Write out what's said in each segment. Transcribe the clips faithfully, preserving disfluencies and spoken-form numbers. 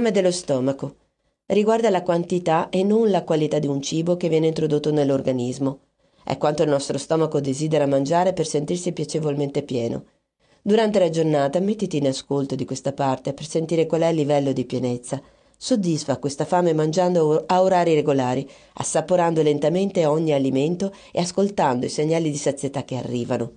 Fame dello stomaco. Riguarda la quantità e non la qualità di un cibo che viene introdotto nell'organismo. È quanto il nostro stomaco desidera mangiare per sentirsi piacevolmente pieno. Durante la giornata mettiti in ascolto di questa parte per sentire qual è il livello di pienezza. Soddisfa questa fame mangiando a orari regolari, assaporando lentamente ogni alimento e ascoltando i segnali di sazietà che arrivano.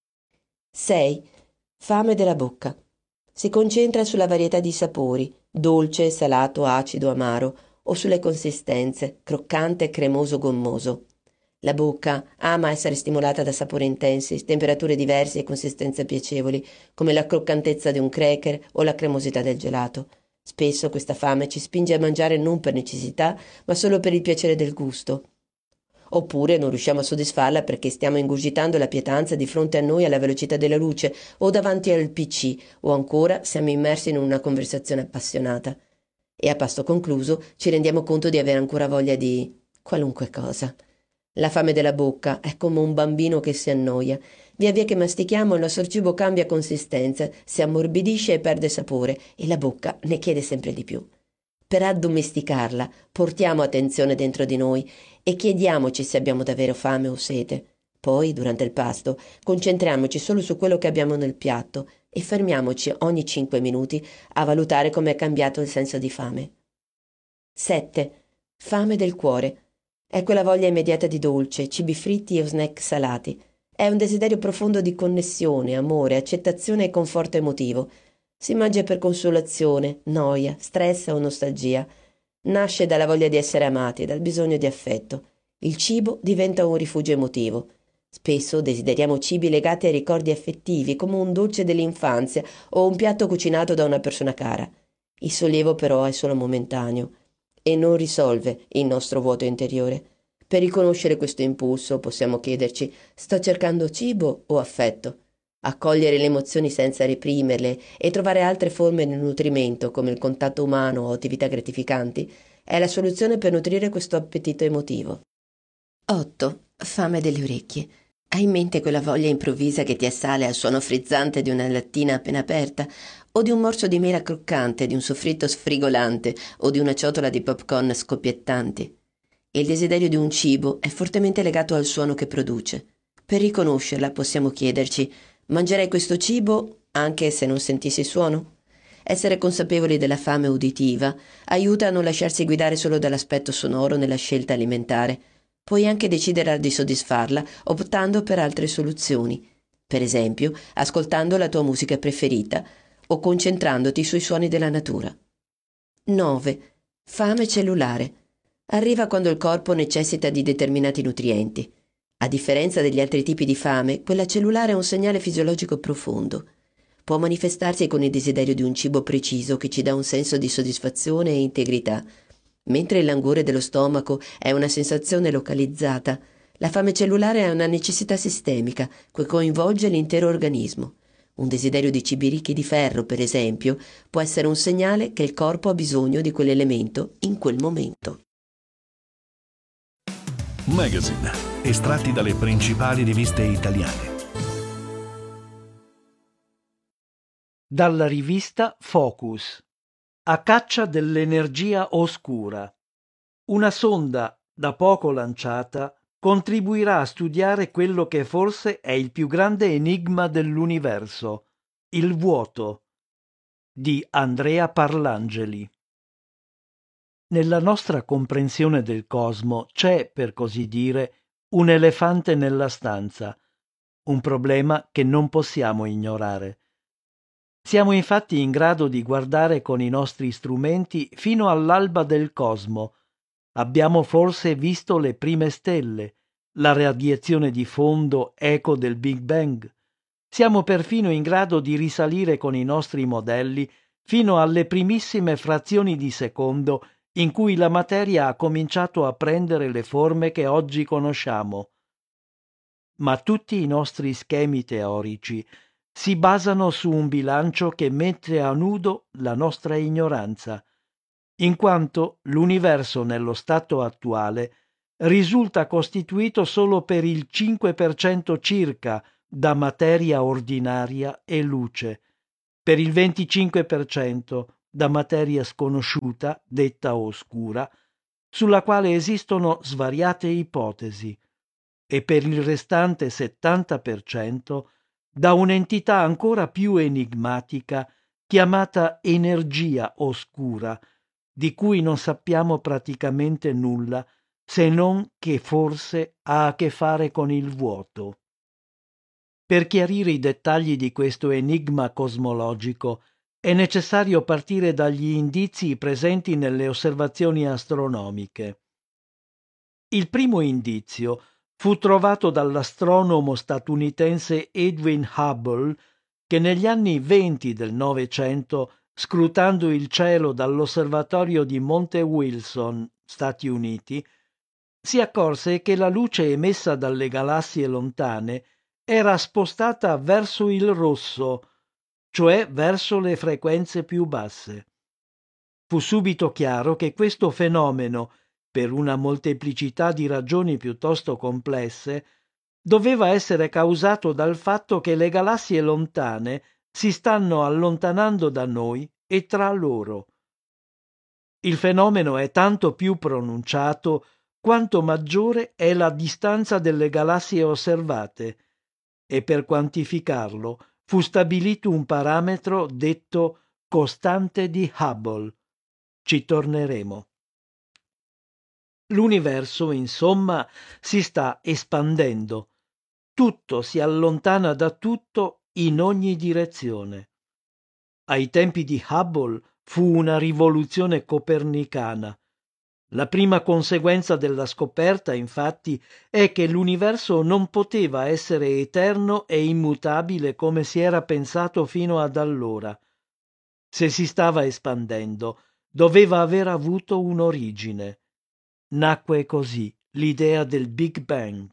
sei. Fame della bocca. Si concentra sulla varietà di sapori, dolce, salato, acido, amaro, o sulle consistenze, croccante, cremoso, gommoso. La bocca ama essere stimolata da sapori intensi, temperature diverse e consistenze piacevoli, come la croccantezza di un cracker o la cremosità del gelato. Spesso questa fame ci spinge a mangiare non per necessità, ma solo per il piacere del gusto. Oppure non riusciamo a soddisfarla perché stiamo ingurgitando la pietanza di fronte a noi alla velocità della luce o davanti al P C, o ancora siamo immersi in una conversazione appassionata. E a pasto concluso ci rendiamo conto di avere ancora voglia di qualunque cosa. La fame della bocca è come un bambino che si annoia. Via via che mastichiamo il nostro cibo cambia consistenza, si ammorbidisce e perde sapore e la bocca ne chiede sempre di più. Per addomesticarla portiamo attenzione dentro di noi e chiediamoci se abbiamo davvero fame o sete. Poi, durante il pasto, concentriamoci solo su quello che abbiamo nel piatto e fermiamoci ogni cinque minuti a valutare come è cambiato il senso di fame. sette. Fame del cuore. È quella voglia immediata di dolce, cibi fritti o snack salati. È un desiderio profondo di connessione, amore, accettazione e conforto emotivo. Si mangia per consolazione, noia, stress o nostalgia. Nasce dalla voglia di essere amati, dal bisogno di affetto. Il cibo diventa un rifugio emotivo. Spesso desideriamo cibi legati ai ricordi affettivi, come un dolce dell'infanzia o un piatto cucinato da una persona cara. Il sollievo però è solo momentaneo e non risolve il nostro vuoto interiore. Per riconoscere questo impulso possiamo chiederci: sto cercando cibo o affetto? Accogliere le emozioni senza reprimerle e trovare altre forme di nutrimento come il contatto umano o attività gratificanti è la soluzione per nutrire questo appetito emotivo. otto. Fame delle orecchie. Hai in mente quella voglia improvvisa che ti assale al suono frizzante di una lattina appena aperta, o di un morso di mela croccante, di un soffritto sfrigolante o di una ciotola di popcorn scoppiettanti? Il desiderio di un cibo è fortemente legato al suono che produce. Per riconoscerla possiamo chiederci: mangerei questo cibo anche se non sentissi il suono? Essere consapevoli della fame uditiva aiuta a non lasciarsi guidare solo dall'aspetto sonoro nella scelta alimentare. Puoi anche decidere di soddisfarla optando per altre soluzioni, per esempio ascoltando la tua musica preferita o concentrandoti sui suoni della natura. nove. Fame cellulare. Arriva quando il corpo necessita di determinati nutrienti. A differenza degli altri tipi di fame, quella cellulare è un segnale fisiologico profondo. Può manifestarsi con il desiderio di un cibo preciso che ci dà un senso di soddisfazione e integrità. Mentre il languore dello stomaco è una sensazione localizzata, la fame cellulare è una necessità sistemica che coinvolge l'intero organismo. Un desiderio di cibi ricchi di ferro, per esempio, può essere un segnale che il corpo ha bisogno di quell'elemento in quel momento. Magazine, estratti dalle principali riviste italiane. Dalla rivista Focus. A caccia dell'energia oscura. Una sonda da poco lanciata contribuirà a studiare quello che forse è il più grande enigma dell'universo, il vuoto, di Andrea Parlangeli. Nella nostra comprensione del cosmo c'è, per così dire, un elefante nella stanza, un problema che non possiamo ignorare. Siamo infatti in grado di guardare con i nostri strumenti fino all'alba del cosmo. Abbiamo forse visto le prime stelle, la radiazione di fondo eco del Big Bang. Siamo perfino in grado di risalire con i nostri modelli fino alle primissime frazioni di secondo in cui la materia ha cominciato a prendere le forme che oggi conosciamo. Ma tutti i nostri schemi teorici si basano su un bilancio che mette a nudo la nostra ignoranza, in quanto l'universo nello stato attuale risulta costituito solo per il cinque per cento circa da materia ordinaria e luce, per il venticinque per cento da materia sconosciuta, detta oscura, sulla quale esistono svariate ipotesi, e per il restante settanta per cento da un'entità ancora più enigmatica chiamata energia oscura, di cui non sappiamo praticamente nulla, se non che forse ha a che fare con il vuoto. Per chiarire i dettagli di questo enigma cosmologico è necessario partire dagli indizi presenti nelle osservazioni astronomiche. Il primo indizio fu trovato dall'astronomo statunitense Edwin Hubble, che negli anni venti del Novecento, scrutando il cielo dall'osservatorio di Monte Wilson, Stati Uniti, si accorse che la luce emessa dalle galassie lontane era spostata verso il rosso, cioè verso le frequenze più basse. Fu subito chiaro che questo fenomeno, per una molteplicità di ragioni piuttosto complesse, doveva essere causato dal fatto che le galassie lontane si stanno allontanando da noi e tra loro. Il fenomeno è tanto più pronunciato quanto maggiore è la distanza delle galassie osservate, e per quantificarlo fu stabilito un parametro detto costante di Hubble. Ci torneremo. L'universo, insomma, si sta espandendo. Tutto si allontana da tutto in ogni direzione. Ai tempi di Hubble fu una rivoluzione copernicana. La prima conseguenza della scoperta, infatti, è che l'universo non poteva essere eterno e immutabile come si era pensato fino ad allora. Se si stava espandendo, doveva aver avuto un'origine. Nacque così l'idea del Big Bang.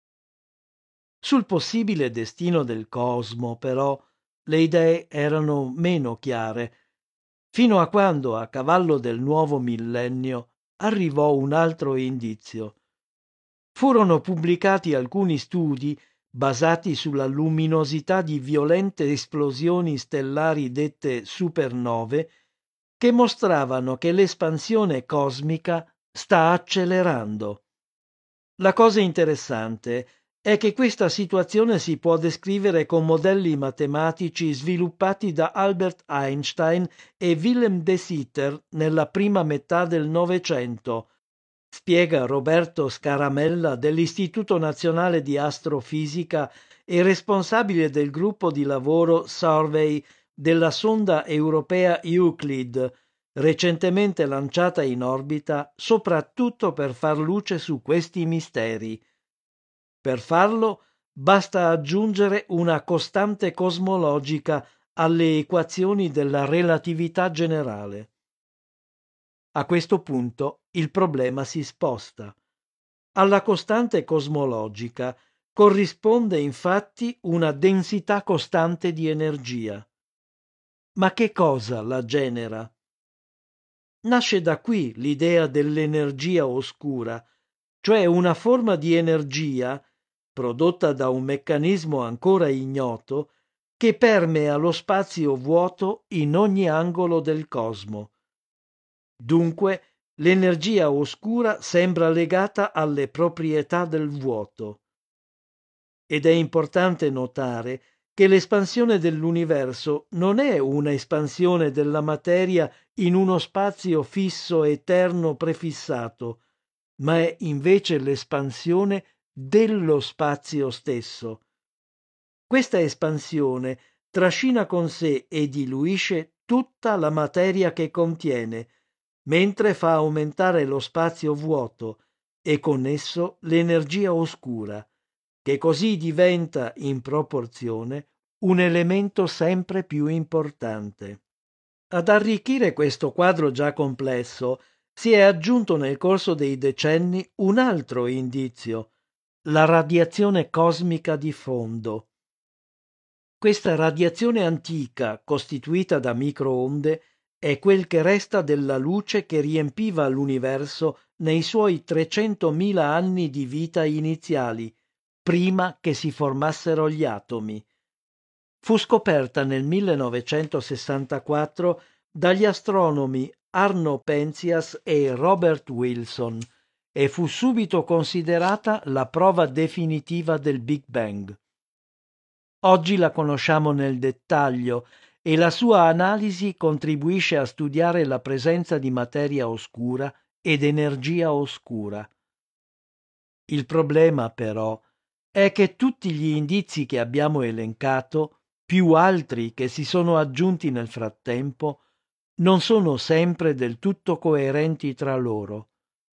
Sul possibile destino del cosmo, però, le idee erano meno chiare, fino a quando, a cavallo del nuovo millennio, arrivò un altro indizio. Furono pubblicati alcuni studi basati sulla luminosità di violente esplosioni stellari dette supernove, che mostravano che l'espansione cosmica sta accelerando. La cosa interessante è che questa situazione si può descrivere con modelli matematici sviluppati da Albert Einstein e Willem de Sitter nella prima metà del Novecento, spiega Roberto Scaramella dell'Istituto Nazionale di Astrofisica e responsabile del gruppo di lavoro Survey della sonda europea Euclid, recentemente lanciata in orbita soprattutto per far luce su questi misteri. Per farlo basta aggiungere una costante cosmologica alle equazioni della relatività generale. A questo punto il problema si sposta. Alla costante cosmologica corrisponde infatti una densità costante di energia. Ma che cosa la genera? Nasce da qui l'idea dell'energia oscura, cioè una forma di energia prodotta da un meccanismo ancora ignoto che permea lo spazio vuoto in ogni angolo del cosmo. Dunque, l'energia oscura sembra legata alle proprietà del vuoto. Ed è importante notare che l'espansione dell'universo non è una espansione della materia in uno spazio fisso eterno prefissato, ma è invece l'espansione dello spazio stesso. Questa espansione trascina con sé e diluisce tutta la materia che contiene, mentre fa aumentare lo spazio vuoto e con esso l'energia oscura, che così diventa, in proporzione, un elemento sempre più importante. Ad arricchire questo quadro già complesso si è aggiunto nel corso dei decenni un altro indizio, la radiazione cosmica di fondo. Questa radiazione antica, costituita da microonde, è quel che resta della luce che riempiva l'universo nei suoi trecentomila anni di vita iniziali, prima che si formassero gli atomi. Fu scoperta nel millenovecentosessantaquattro dagli astronomi Arno Penzias e Robert Wilson e fu subito considerata la prova definitiva del Big Bang. Oggi la conosciamo nel dettaglio e la sua analisi contribuisce a studiare la presenza di materia oscura ed energia oscura. Il problema, però, è che tutti gli indizi che abbiamo elencato, più altri che si sono aggiunti nel frattempo, non sono sempre del tutto coerenti tra loro.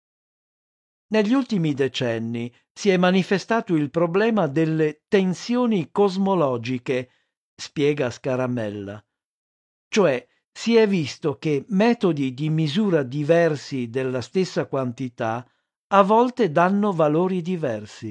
Negli ultimi decenni si è manifestato il problema delle tensioni cosmologiche, spiega Scaramella. Cioè, si è visto che metodi di misura diversi della stessa quantità a volte danno valori diversi.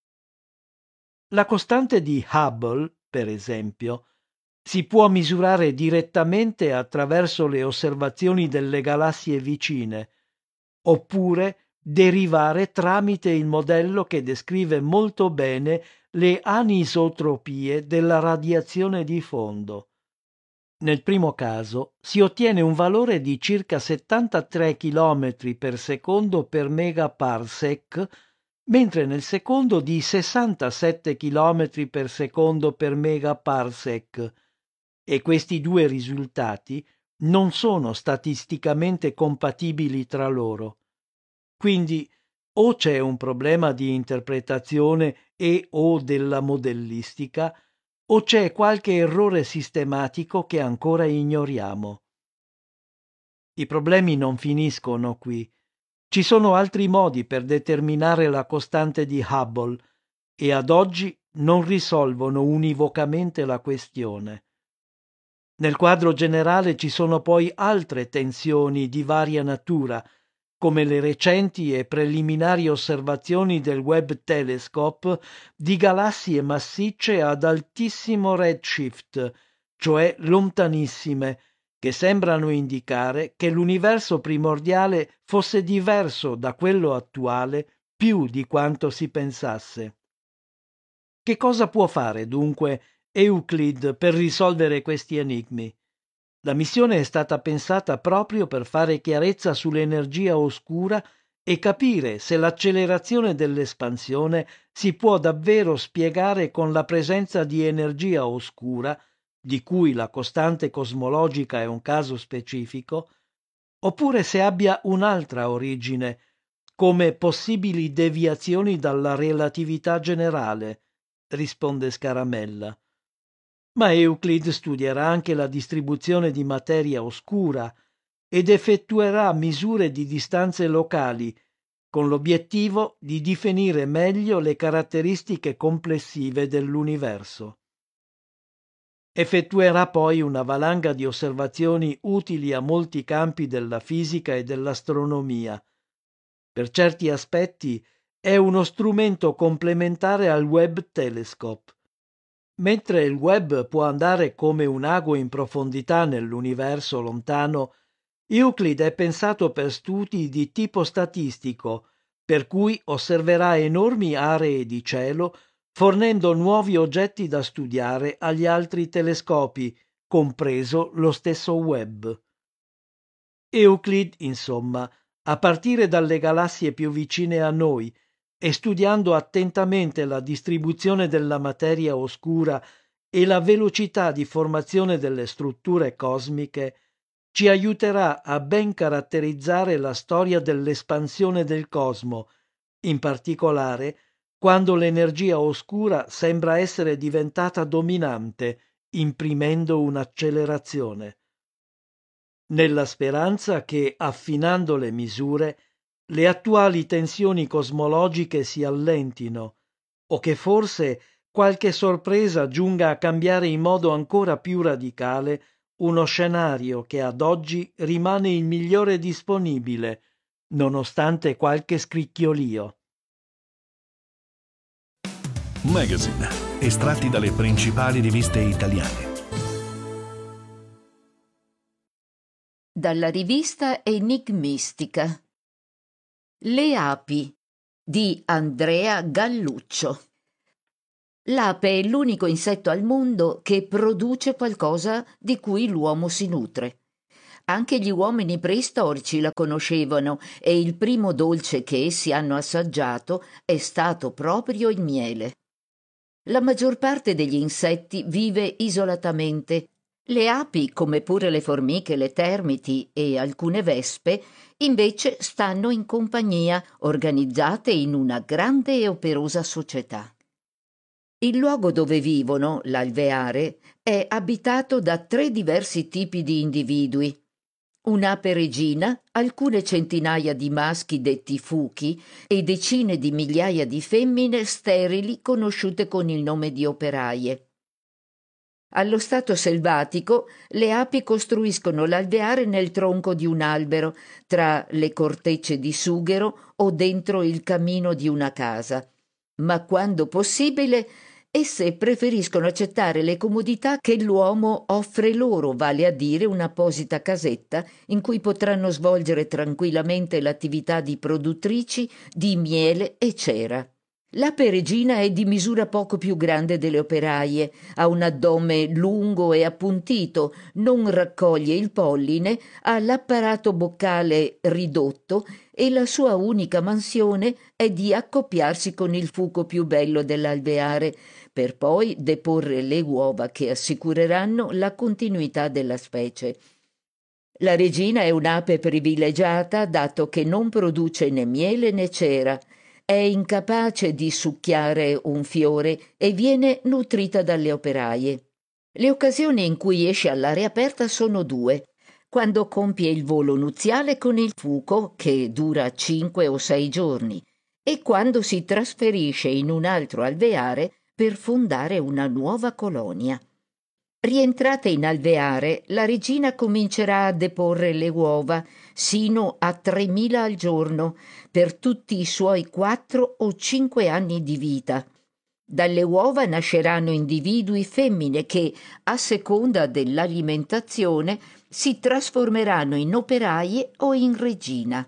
La costante di Hubble, per esempio, si può misurare direttamente attraverso le osservazioni delle galassie vicine, oppure derivare tramite il modello che descrive molto bene le anisotropie della radiazione di fondo. Nel primo caso si ottiene un valore di circa settantatré chilometri per secondo per megaparsec, mentre nel secondo di sessantasette chilometri per secondo per megaparsec, e questi due risultati non sono statisticamente compatibili tra loro. Quindi o c'è un problema di interpretazione e o della modellistica, o c'è qualche errore sistematico che ancora ignoriamo. I problemi non finiscono qui. Ci sono altri modi per determinare la costante di Hubble e ad oggi non risolvono univocamente la questione. Nel quadro generale ci sono poi altre tensioni di varia natura, come le recenti e preliminari osservazioni del Webb Telescope di galassie massicce ad altissimo redshift, cioè lontanissime, che sembrano indicare che l'universo primordiale fosse diverso da quello attuale più di quanto si pensasse. Che cosa può fare dunque Euclid per risolvere questi enigmi? La missione è stata pensata proprio per fare chiarezza sull'energia oscura e capire se l'accelerazione dell'espansione si può davvero spiegare con la presenza di energia oscura, di cui la costante cosmologica è un caso specifico, oppure se abbia un'altra origine, come possibili deviazioni dalla relatività generale, risponde Scaramella. Ma Euclid studierà anche la distribuzione di materia oscura ed effettuerà misure di distanze locali con l'obiettivo di definire meglio le caratteristiche complessive dell'universo. Effettuerà poi una valanga di osservazioni utili a molti campi della fisica e dell'astronomia. Per certi aspetti è uno strumento complementare al Webb Telescope. Mentre il Webb può andare come un ago in profondità nell'universo lontano, Euclid è pensato per studi di tipo statistico, per cui osserverà enormi aree di cielo, fornendo nuovi oggetti da studiare agli altri telescopi, compreso lo stesso Webb. Euclid, insomma, a partire dalle galassie più vicine a noi, e studiando attentamente la distribuzione della materia oscura e la velocità di formazione delle strutture cosmiche, ci aiuterà a ben caratterizzare la storia dell'espansione del cosmo, in particolare quando l'energia oscura sembra essere diventata dominante, imprimendo un'accelerazione. Nella speranza che, affinando le misure, le attuali tensioni cosmologiche si allentino, o che forse qualche sorpresa giunga a cambiare in modo ancora più radicale uno scenario che ad oggi rimane il migliore disponibile, nonostante qualche scricchiolio. Magazine, estratti dalle principali riviste italiane. Dalla rivista Enigmistica. Le api di Andrea Galluccio. L'ape è l'unico insetto al mondo che produce qualcosa di cui l'uomo si nutre. Anche gli uomini preistorici la conoscevano e il primo dolce che essi hanno assaggiato è stato proprio il miele. La maggior parte degli insetti vive isolatamente. Le api, come pure le formiche, le termiti e alcune vespe, invece stanno in compagnia, organizzate in una grande e operosa società. Il luogo dove vivono, l'alveare, è abitato da tre diversi tipi di individui. Un'ape regina, alcune centinaia di maschi detti fuchi e decine di migliaia di femmine sterili conosciute con il nome di operaie. Allo stato selvatico, le api costruiscono l'alveare nel tronco di un albero, tra le cortecce di sughero o dentro il camino di una casa, ma quando possibile esse preferiscono accettare le comodità che l'uomo offre loro, vale a dire un'apposita casetta in cui potranno svolgere tranquillamente l'attività di produttrici di miele e cera. L'ape regina è di misura poco più grande delle operaie, ha un addome lungo e appuntito, non raccoglie il polline, ha l'apparato boccale ridotto e la sua unica mansione è di accoppiarsi con il fuco più bello dell'alveare, per poi deporre le uova che assicureranno la continuità della specie. La regina è un'ape privilegiata dato che non produce né miele né cera, è incapace di succhiare un fiore e viene nutrita dalle operaie. Le occasioni in cui esce all'aria aperta sono due: quando compie il volo nuziale con il fuco, che dura cinque o sei giorni, e quando si trasferisce in un altro alveare per fondare una nuova colonia. Rientrata in alveare, la regina comincerà a deporre le uova, sino a tremila al giorno, per tutti i suoi quattro o cinque anni di vita. Dalle uova nasceranno individui femmine che, a seconda dell'alimentazione, si trasformeranno in operaie o in regina.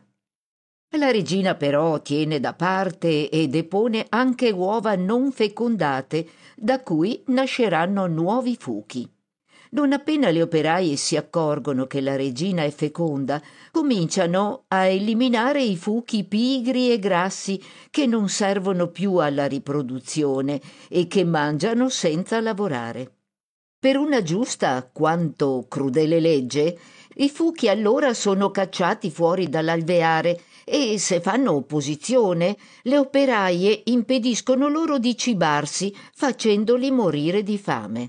La regina però tiene da parte e depone anche uova non fecondate, da cui nasceranno nuovi fuchi. Non appena le operaie si accorgono che la regina è feconda, cominciano a eliminare i fuchi pigri e grassi che non servono più alla riproduzione e che mangiano senza lavorare. Per una giusta quanto crudele legge, i fuchi allora sono cacciati fuori dall'alveare e, se fanno opposizione, le operaie impediscono loro di cibarsi, facendoli morire di fame.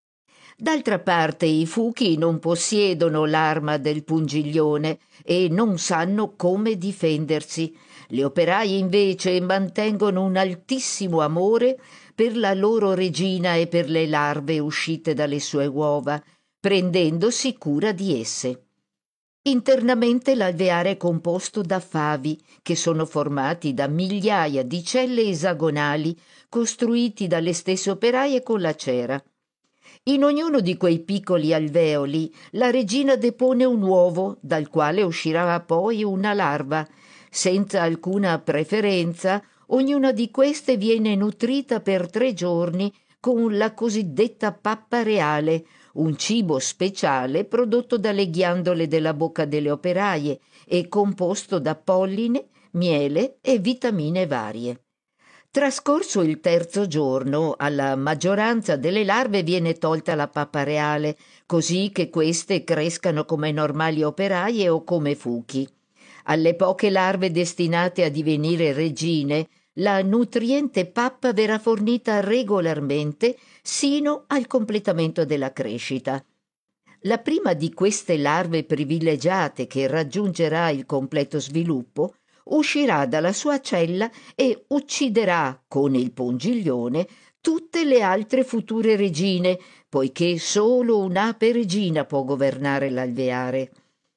D'altra parte i fuchi non possiedono l'arma del pungiglione e non sanno come difendersi. Le operaie invece mantengono un altissimo amore per la loro regina e per le larve uscite dalle sue uova, prendendosi cura di esse. Internamente l'alveare è composto da favi, che sono formati da migliaia di celle esagonali costruiti dalle stesse operaie con la cera. In ognuno di quei piccoli alveoli la regina depone un uovo, dal quale uscirà poi una larva. Senza alcuna preferenza, ognuna di queste viene nutrita per tre giorni con la cosiddetta pappa reale, un cibo speciale prodotto dalle ghiandole della bocca delle operaie e composto da polline, miele e vitamine varie. Trascorso il terzo giorno, alla maggioranza delle larve viene tolta la pappa reale, così che queste crescano come normali operaie o come fuchi. Alle poche larve destinate a divenire regine, la nutriente pappa verrà fornita regolarmente sino al completamento della crescita. La prima di queste larve privilegiate che raggiungerà il completo sviluppo uscirà dalla sua cella e ucciderà con il pungiglione tutte le altre future regine, poiché solo un'ape regina può governare l'alveare.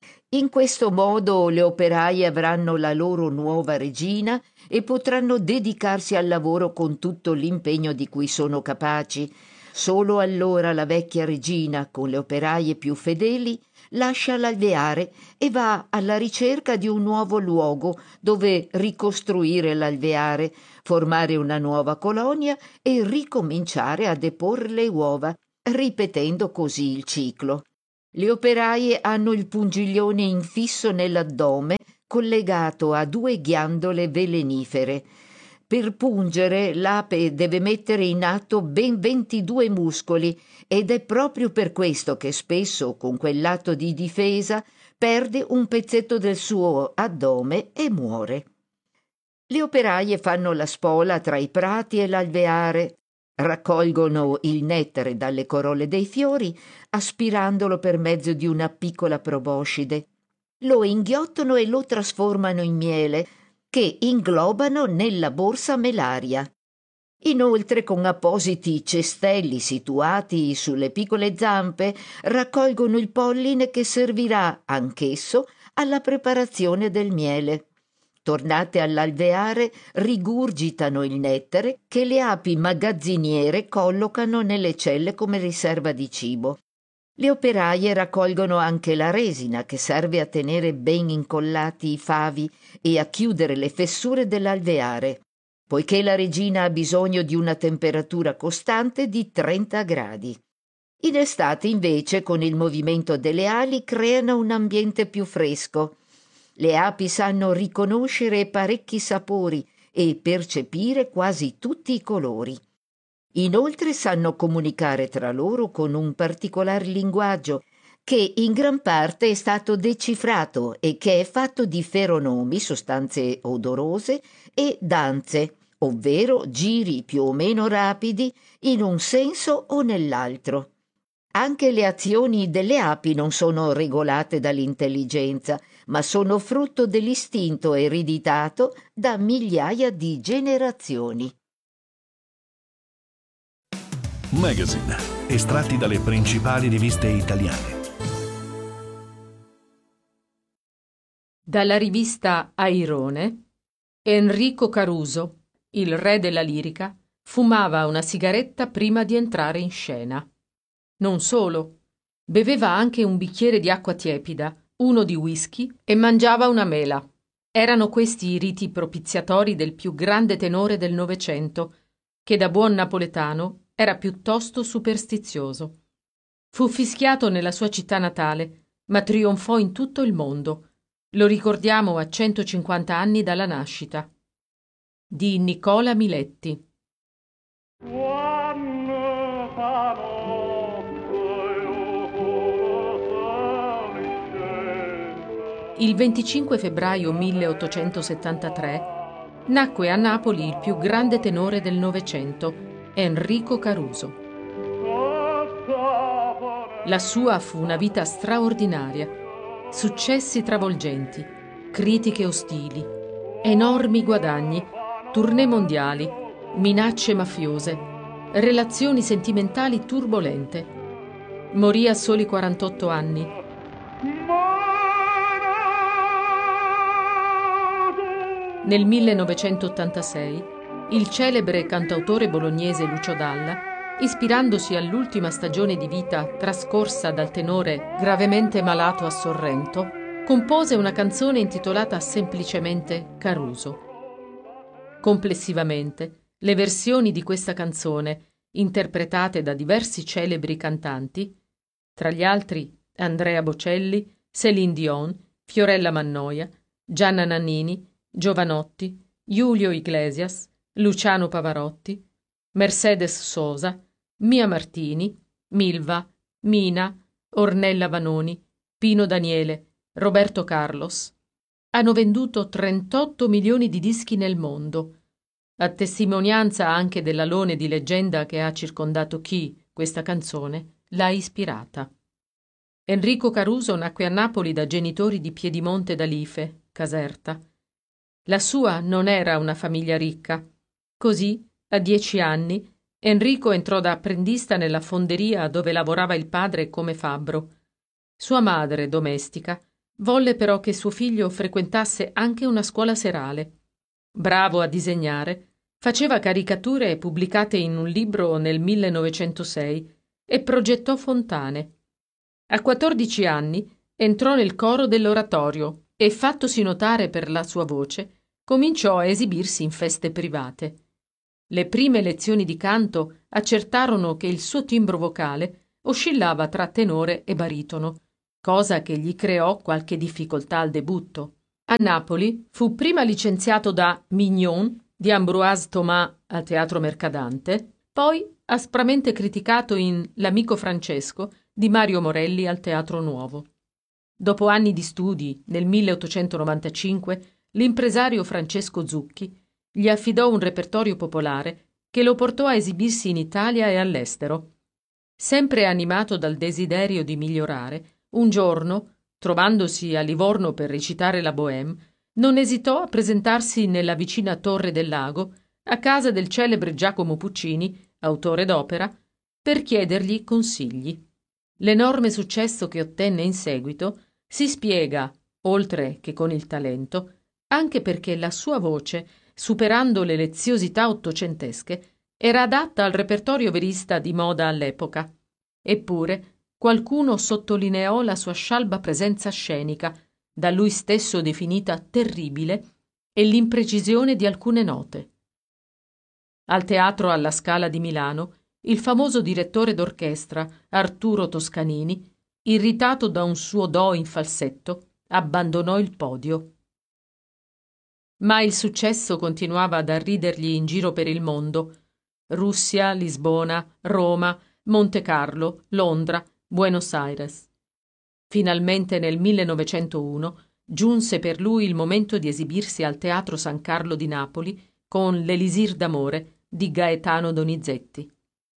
In questo modo le operaie avranno la loro nuova regina e potranno dedicarsi al lavoro con tutto l'impegno di cui sono capaci. Solo allora la vecchia regina, con le operaie più fedeli, lascia l'alveare e va alla ricerca di un nuovo luogo dove ricostruire l'alveare, formare una nuova colonia e ricominciare a deporre le uova, ripetendo così il ciclo. Le operaie hanno il pungiglione infisso nell'addome collegato a due ghiandole velenifere. Per pungere l'ape deve mettere in atto ben ventidue muscoli ed è proprio per questo che spesso, con quell'atto di difesa, perde un pezzetto del suo addome e muore. Le operaie fanno la spola tra i prati e l'alveare, raccolgono il nettare dalle corolle dei fiori, aspirandolo per mezzo di una piccola proboscide. Lo inghiottono e lo trasformano in miele, che inglobano nella borsa melaria. Inoltre, con appositi cestelli situati sulle piccole zampe, raccolgono il polline che servirà anch'esso alla preparazione del miele. Tornate all'alveare, rigurgitano il nettare che le api magazziniere collocano nelle celle come riserva di cibo. Le operaie raccolgono anche la resina che serve a tenere ben incollati i favi e a chiudere le fessure dell'alveare, poiché la regina ha bisogno di una temperatura costante di trenta gradi. In estate, invece, con il movimento delle ali creano un ambiente più fresco. Le api sanno riconoscere parecchi sapori e percepire quasi tutti i colori. Inoltre sanno comunicare tra loro con un particolare linguaggio che in gran parte è stato decifrato e che è fatto di feronomi, sostanze odorose, e danze, ovvero giri più o meno rapidi in un senso o nell'altro. Anche le azioni delle api non sono regolate dall'intelligenza, ma sono frutto dell'istinto ereditato da migliaia di generazioni. Magazine, estratti dalle principali riviste italiane. Dalla rivista Airone, Enrico Caruso, il re della lirica, fumava una sigaretta prima di entrare in scena. Non solo, beveva anche un bicchiere di acqua tiepida, uno di whisky e mangiava una mela. Erano questi i riti propiziatori del più grande tenore del Novecento, che da buon napoletano era piuttosto superstizioso. Fu fischiato nella sua città natale, ma trionfò in tutto il mondo. Lo ricordiamo a centocinquanta anni dalla nascita. Di Nicola Miletti. Il venticinque febbraio milleottocentosettantatré nacque a Napoli il più grande tenore del Novecento, Enrico Caruso. La sua fu una vita straordinaria, successi travolgenti, critiche ostili, enormi guadagni, tournée mondiali, minacce mafiose, relazioni sentimentali turbolente. Morì a soli quarantotto anni. Nel millenovecentottantasei il celebre cantautore bolognese Lucio Dalla, ispirandosi all'ultima stagione di vita trascorsa dal tenore gravemente malato a Sorrento, compose una canzone intitolata semplicemente Caruso. Complessivamente, le versioni di questa canzone, interpretate da diversi celebri cantanti, tra gli altri Andrea Bocelli, Céline Dion, Fiorella Mannoia, Gianna Nannini, Giovanotti, Julio Iglesias, Luciano Pavarotti, Mercedes Sosa, Mia Martini, Milva, Mina, Ornella Vanoni, Pino Daniele, Roberto Carlos, hanno venduto trentotto milioni di dischi nel mondo, a testimonianza anche dell'alone di leggenda che ha circondato chi, questa canzone, l'ha ispirata. Enrico Caruso nacque a Napoli da genitori di Piedimonte d'Alife, Caserta. La sua non era una famiglia ricca. Così, a dieci anni, Enrico entrò da apprendista nella fonderia dove lavorava il padre come fabbro. Sua madre, domestica, volle però che suo figlio frequentasse anche una scuola serale. Bravo a disegnare, faceva caricature pubblicate in un libro nel millenovecentosei e progettò fontane. A quattordici anni entrò nel coro dell'oratorio e, fattosi notare per la sua voce, cominciò a esibirsi in feste private. Le prime lezioni di canto accertarono che il suo timbro vocale oscillava tra tenore e baritono cosa che gli creò qualche difficoltà al debutto. A Napoli fu prima licenziato da Mignon di Ambroise Thomas al Teatro Mercadante, poi aspramente criticato in L'amico Francesco di Mario Morelli al Teatro Nuovo. Dopo anni di studi, nel milleottocentonovantacinque, l'impresario Francesco Zucchi gli affidò un repertorio popolare che lo portò a esibirsi in Italia e all'estero. Sempre animato dal desiderio di migliorare, un giorno, trovandosi a Livorno per recitare la Bohème, non esitò a presentarsi nella vicina Torre del Lago, a casa del celebre Giacomo Puccini, autore d'opera, per chiedergli consigli. L'enorme successo che ottenne in seguito si spiega, oltre che con il talento, anche perché la sua voce, superando le leziosità ottocentesche, era adatta al repertorio verista di moda all'epoca. Eppure qualcuno sottolineò la sua scialba presenza scenica, da lui stesso definita terribile, e l'imprecisione di alcune note. Al Teatro alla Scala di Milano, il famoso direttore d'orchestra, Arturo Toscanini, irritato da un suo do in falsetto, abbandonò il podio. Ma il successo continuava ad arridergli in giro per il mondo. Russia, Lisbona, Roma, Monte Carlo, Londra, Buenos Aires. Finalmente nel millenovecentouno giunse per lui il momento di esibirsi al Teatro San Carlo di Napoli con l'Elisir d'amore di Gaetano Donizetti.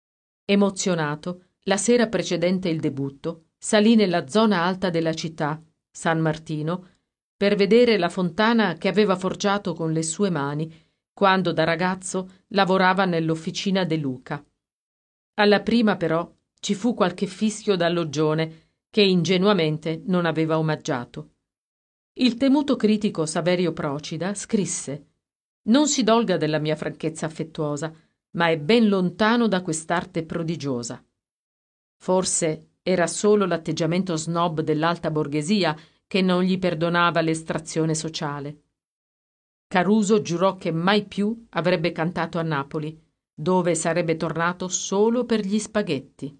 Emozionato, la sera precedente il debutto, salì nella zona alta della città, San Martino, per vedere la fontana che aveva forgiato con le sue mani quando da ragazzo lavorava nell'officina De Luca. Alla prima però ci fu qualche fischio d'alloggone che ingenuamente non aveva omaggiato. Il temuto critico Saverio Procida scrisse: «Non si dolga della mia franchezza affettuosa, ma è ben lontano da quest'arte prodigiosa». Forse era solo l'atteggiamento snob dell'alta borghesia che non gli perdonava l'estrazione sociale. Caruso giurò che mai più avrebbe cantato a Napoli, dove sarebbe tornato solo per gli spaghetti.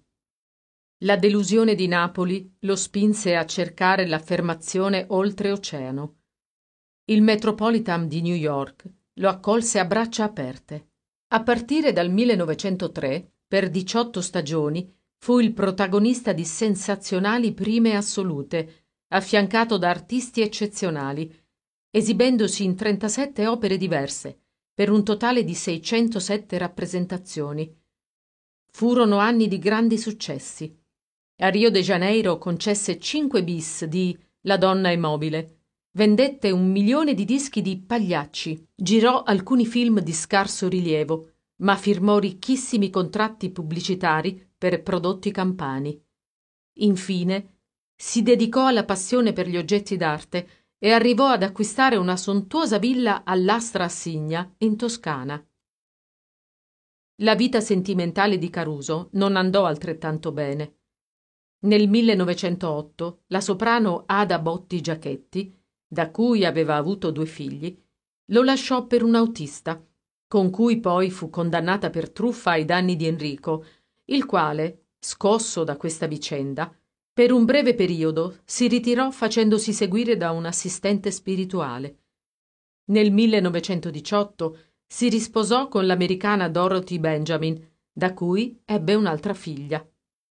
La delusione di Napoli lo spinse a cercare l'affermazione oltreoceano. Il Metropolitan di New York lo accolse a braccia aperte. A partire dal millenovecentotre, per diciotto stagioni, fu il protagonista di sensazionali prime assolute, affiancato da artisti eccezionali, esibendosi in trentasette opere diverse, per un totale di seicentosette rappresentazioni. Furono anni di grandi successi. A Rio de Janeiro concesse cinque bis di La donna immobile, vendette un milione di dischi di Pagliacci, girò alcuni film di scarso rilievo, ma firmò ricchissimi contratti pubblicitari per prodotti campani. Infine, si dedicò alla passione per gli oggetti d'arte e arrivò ad acquistare una sontuosa villa all'Astra a Signa, in Toscana. La vita sentimentale di Caruso non andò altrettanto bene. Nel millenovecentootto la soprano Ada Botti Giachetti, da cui aveva avuto due figli, lo lasciò per un autista, con cui poi fu condannata per truffa ai danni di Enrico, il quale, scosso da questa vicenda, per un breve periodo si ritirò facendosi seguire da un assistente spirituale. Nel millenovecentodiciotto si risposò con l'americana Dorothy Benjamin, da cui ebbe un'altra figlia.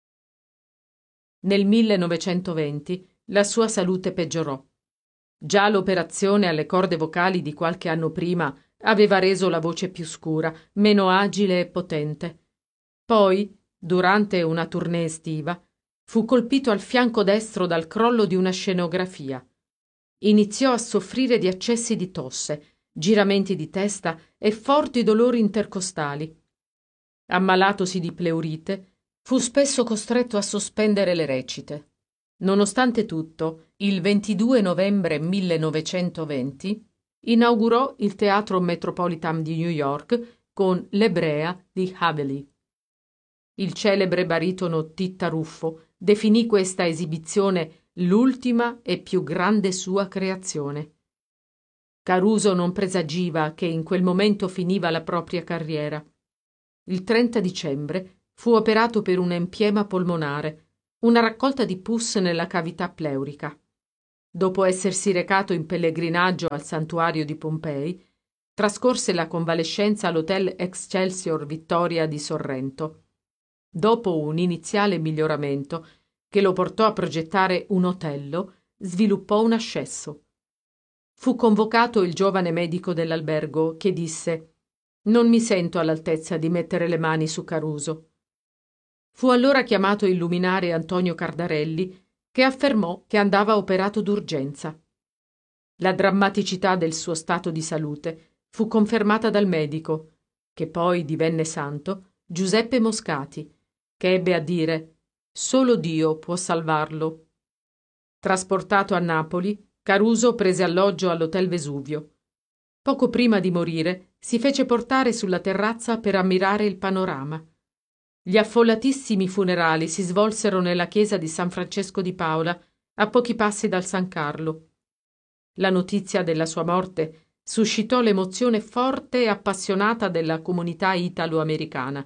Nel millenovecentoventi la sua salute peggiorò. Già l'operazione alle corde vocali di qualche anno prima aveva reso la voce più scura, meno agile e potente. Poi, durante una tournée estiva, fu colpito al fianco destro dal crollo di una scenografia. Iniziò a soffrire di accessi di tosse, giramenti di testa e forti dolori intercostali. Ammalatosi di pleurite, fu spesso costretto a sospendere le recite. Nonostante tutto, il ventidue novembre millenovecentoventi inaugurò il Teatro Metropolitan di New York con L'Ebrea di Haveli. Il celebre baritono Titta Ruffo definì questa esibizione l'ultima e più grande sua creazione. Caruso non presagiva che in quel momento finiva la propria carriera. Il trenta dicembre fu operato per un empiema polmonare, una raccolta di pus nella cavità pleurica. Dopo essersi recato in pellegrinaggio al santuario di Pompei, trascorse la convalescenza all'Hotel Excelsior Vittoria di Sorrento. Dopo un iniziale miglioramento che lo portò a progettare un Otello, sviluppò un ascesso. Fu convocato il giovane medico dell'albergo che disse: «Non mi sento all'altezza di mettere le mani su Caruso». Fu allora chiamato il luminare Antonio Cardarelli, che affermò che andava operato d'urgenza. La drammaticità del suo stato di salute fu confermata dal medico, che poi divenne santo, Giuseppe Moscati, che ebbe a dire: «Solo Dio può salvarlo». Trasportato a Napoli, Caruso prese alloggio all'Hotel Vesuvio. Poco prima di morire si fece portare sulla terrazza per ammirare il panorama. Gli affollatissimi funerali si svolsero nella chiesa di San Francesco di Paola, a pochi passi dal San Carlo. La notizia della sua morte suscitò l'emozione forte e appassionata della comunità italo-americana.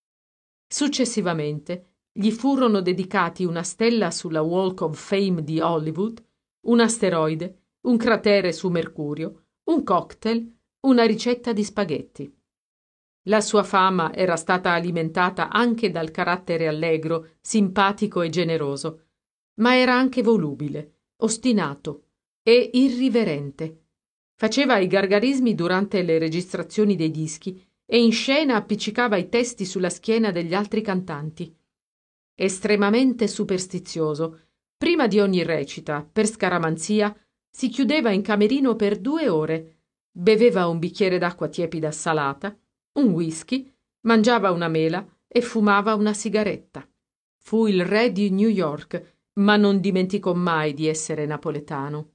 Successivamente gli furono dedicati una stella sulla Walk of Fame di Hollywood, un asteroide, un cratere su Mercurio, un cocktail, una ricetta di spaghetti. La sua fama era stata alimentata anche dal carattere allegro, simpatico e generoso, ma era anche volubile, ostinato e irriverente. Faceva i gargarismi durante le registrazioni dei dischi e in scena appiccicava i testi sulla schiena degli altri cantanti. Estremamente superstizioso, prima di ogni recita, per scaramanzia, si chiudeva in camerino per due ore, beveva un bicchiere d'acqua tiepida salata, un whisky, mangiava una mela e fumava una sigaretta. Fu il re di New York, ma non dimenticò mai di essere napoletano.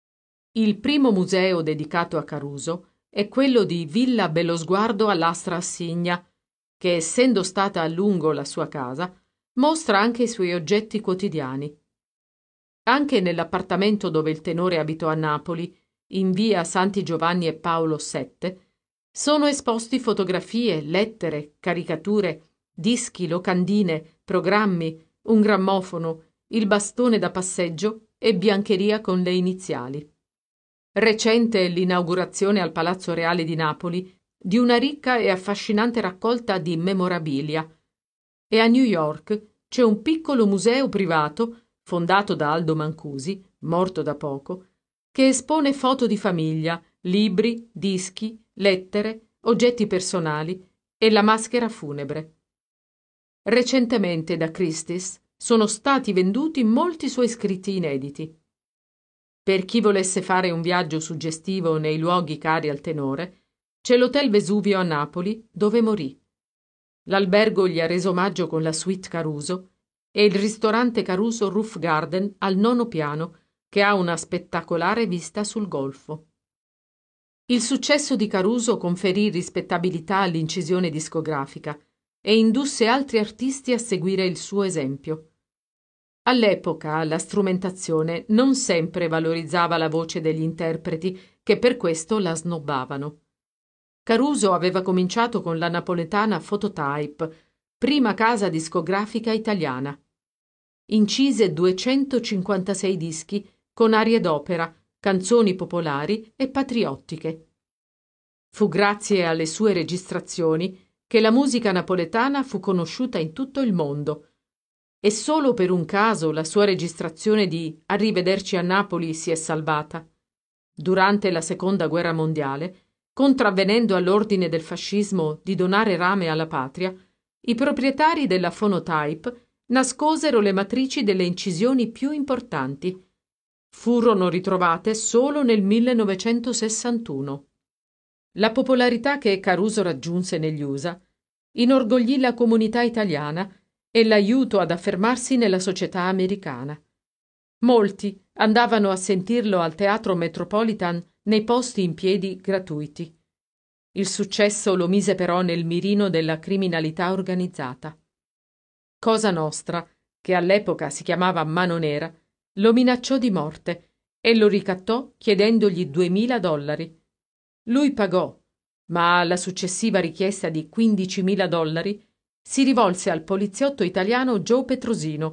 Il primo museo dedicato a Caruso è quello di Villa Bellosguardo all'Astra Assigna, che, essendo stata a lungo la sua casa, mostra anche i suoi oggetti quotidiani. Anche nell'appartamento dove il tenore abitò a Napoli, in via Santi Giovanni e Paolo sette, sono esposti fotografie, lettere, caricature, dischi, locandine, programmi, un grammofono, il bastone da passeggio e biancheria con le iniziali. Recente è l'inaugurazione al Palazzo Reale di Napoli di una ricca e affascinante raccolta di memorabilia, e a New York c'è un piccolo museo privato fondato da Aldo Mancusi, morto da poco, che espone foto di famiglia, libri, dischi, lettere, oggetti personali e la maschera funebre. Recentemente da Christie's sono stati venduti molti suoi scritti inediti. Per chi volesse fare un viaggio suggestivo nei luoghi cari al tenore, c'è l'Hotel Vesuvio a Napoli, dove morì. L'albergo gli ha reso omaggio con la suite Caruso e il ristorante Caruso Roof Garden al nono piano, che ha una spettacolare vista sul golfo. Il successo di Caruso conferì rispettabilità all'incisione discografica e indusse altri artisti a seguire il suo esempio. All'epoca la strumentazione non sempre valorizzava la voce degli interpreti, che per questo la snobbavano. Caruso aveva cominciato con la napoletana Phototype, prima casa discografica italiana. Incise duecentocinquantasei dischi con arie d'opera, canzoni popolari e patriottiche. Fu grazie alle sue registrazioni che la musica napoletana fu conosciuta in tutto il mondo, e solo per un caso la sua registrazione di Arrivederci a Napoli si è salvata. Durante la Seconda Guerra Mondiale, contravvenendo all'ordine del fascismo di donare rame alla patria, i proprietari della Phonotype nascosero le matrici delle incisioni più importanti. Furono ritrovate solo nel millenovecentosessantuno. La popolarità che Caruso raggiunse negli U S A inorgoglì la comunità italiana e l'aiutò ad affermarsi nella società americana. Molti andavano a sentirlo al Teatro Metropolitan nei posti in piedi gratuiti. Il successo lo mise però nel mirino della criminalità organizzata. Cosa Nostra, che all'epoca si chiamava Mano Nera, lo minacciò di morte e lo ricattò chiedendogli duemila dollari. Lui pagò, ma alla successiva richiesta di quindicimila dollari si rivolse al poliziotto italiano Joe Petrosino,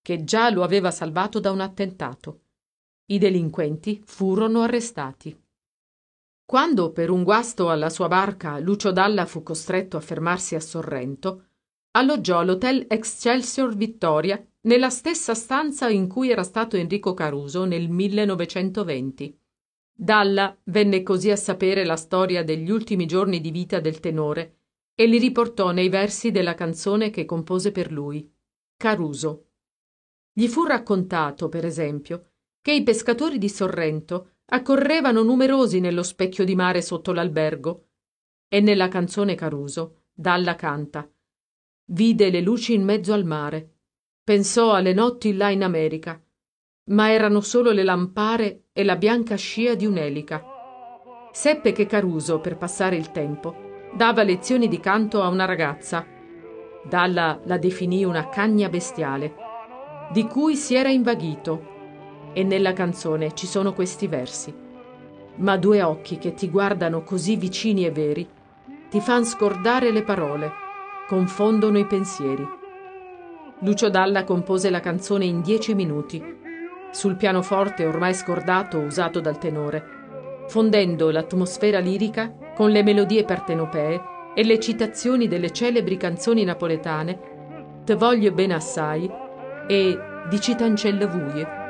che già lo aveva salvato da un attentato. I delinquenti furono arrestati. Quando per un guasto alla sua barca Lucio Dalla fu costretto a fermarsi a Sorrento, alloggiò all'hotel Excelsior Vittoria nella stessa stanza in cui era stato Enrico Caruso nel millenovecentoventi. Dalla venne così a sapere la storia degli ultimi giorni di vita del tenore e li riportò nei versi della canzone che compose per lui, Caruso. Gli fu raccontato, per esempio, che i pescatori di Sorrento accorrevano numerosi nello specchio di mare sotto l'albergo, e nella canzone Caruso Dalla canta: vide le luci in mezzo al mare, pensò alle notti là in America, ma erano solo le lampare e la bianca scia di un'elica. Seppe che Caruso, per passare il tempo, dava lezioni di canto a una ragazza. Dalla la definì una cagna bestiale, di cui si era invaghito, e nella canzone ci sono questi versi: ma due occhi che ti guardano così vicini e veri ti fan scordare le parole, confondono i pensieri. Lucio Dalla compose la canzone in dieci minuti, sul pianoforte ormai scordato usato dal tenore, fondendo l'atmosfera lirica con le melodie partenopee e le citazioni delle celebri canzoni napoletane Te voglio bene assai e Di Citancelle Vuie.